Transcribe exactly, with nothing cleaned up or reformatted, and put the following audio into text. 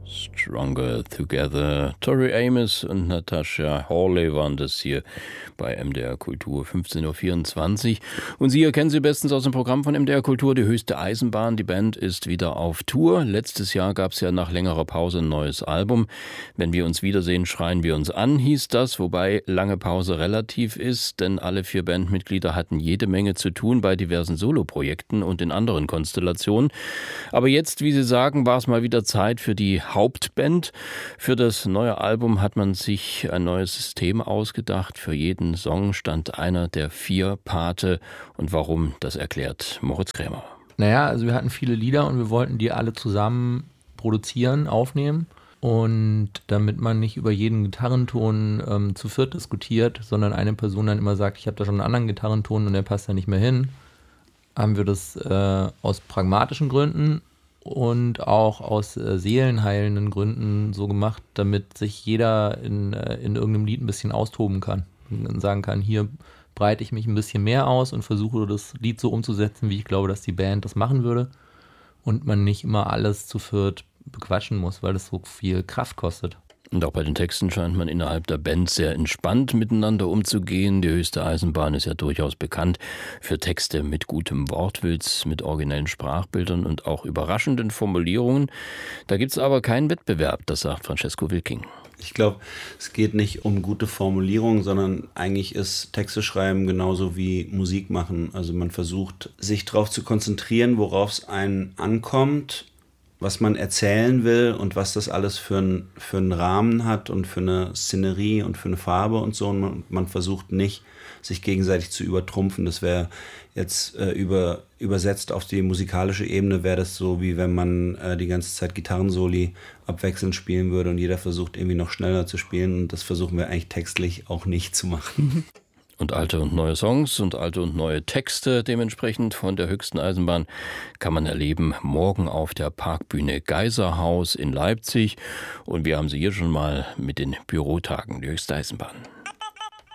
Stronger Together. Tori Amos und Natasha Hawley waren das hier bei M D R Kultur, fünfzehn Uhr vierundzwanzig. Und Sie erkennen sie bestens aus dem Programm von M D R Kultur, die höchste Eisenbahn. Die Band ist wieder auf Tour. Letztes Jahr gab es ja nach längerer Pause ein neues Album. Wenn wir uns wiedersehen, schreien wir uns an, hieß das, wobei lange Pause relativ ist, denn alle vier Bandmitglieder hatten jede Menge zu tun bei diversen Soloprojekten und in anderen Konstellationen. Aber jetzt, wie Sie sagen, war es mal wieder Zeit für die Hauptband. Für das neue Album hat man sich ein neues System ausgedacht. Für jeden Song stand einer der vier Pate. Und warum, das erklärt Moritz Krämer. Naja, also wir hatten viele Lieder und wir wollten die alle zusammen produzieren, aufnehmen. Und damit man nicht über jeden Gitarrenton ähm, zu viert diskutiert, sondern eine Person dann immer sagt, ich habe da schon einen anderen Gitarrenton und der passt da nicht mehr hin, haben wir das äh, aus pragmatischen Gründen und auch aus äh, seelenheilenden Gründen so gemacht, damit sich jeder in, äh, in irgendeinem Lied ein bisschen austoben kann und sagen kann, hier breite ich mich ein bisschen mehr aus und versuche das Lied so umzusetzen, wie ich glaube, dass die Band das machen würde und man nicht immer alles zu viert bequatschen muss, weil das so viel Kraft kostet. Und auch bei den Texten scheint man innerhalb der Band sehr entspannt miteinander umzugehen. Die höchste Eisenbahn ist ja durchaus bekannt für Texte mit gutem Wortwitz, mit originellen Sprachbildern und auch überraschenden Formulierungen. Da gibt es aber keinen Wettbewerb, das sagt Francesco Wilking. Ich glaube, es geht nicht um gute Formulierungen, sondern eigentlich ist Texte schreiben genauso wie Musik machen. Also man versucht, sich darauf zu konzentrieren, worauf es einen ankommt, was man erzählen will und was das alles für, ein, für einen Rahmen hat und für eine Szenerie und für eine Farbe und so. Und man, man versucht nicht, sich gegenseitig zu übertrumpfen. Das wäre jetzt äh, über, übersetzt auf die musikalische Ebene, wäre das so, wie wenn man äh, die ganze Zeit Gitarrensoli abwechselnd spielen würde und jeder versucht irgendwie noch schneller zu spielen. Und das versuchen wir eigentlich textlich auch nicht zu machen. Und alte und neue Songs und alte und neue Texte dementsprechend von der höchsten Eisenbahn kann man erleben morgen auf der Parkbühne Geiserhaus in Leipzig. Und wir haben sie hier schon mal mit den Bürotagen, die höchste Eisenbahn.